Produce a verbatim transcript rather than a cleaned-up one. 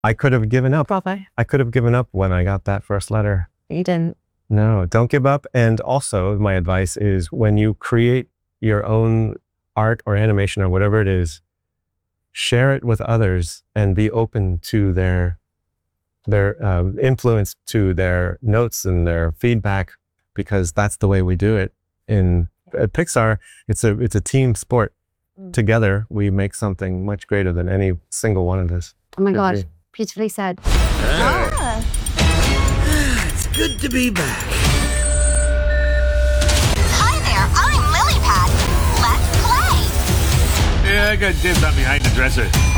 I could have given up. Bravo. I could have given up when I got that first letter. You didn't. No, don't give up. And also, my advice is when you create your own art or animation or whatever it is, share it with others and be open to their their um, influence, to their notes and their feedback, because that's the way we do it. In at Pixar, it's a it's a team sport. Mm. Together, we make something much greater than any single one of us. Oh my gosh, beautifully said. Ah. It's good to be back. Hi there, I'm Lily Pad. Let's play. Yeah, I got Jim's out behind the dresser.